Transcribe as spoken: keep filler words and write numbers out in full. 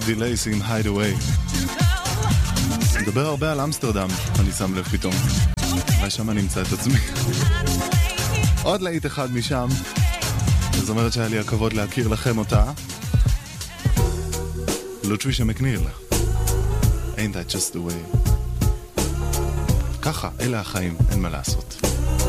דילייס עם Hideaway. מדבר הרבה על אמסטרדם, אני שם לב פתאום. ושם אני אמצא את עצמי. עוד להיט אחד משם. זאת אומרת שהיה לי הכבוד להכיר לכם אותה. לוטרישה מקניל. Ain't that just the way. ככה, אלה החיים, אין מה לעשות.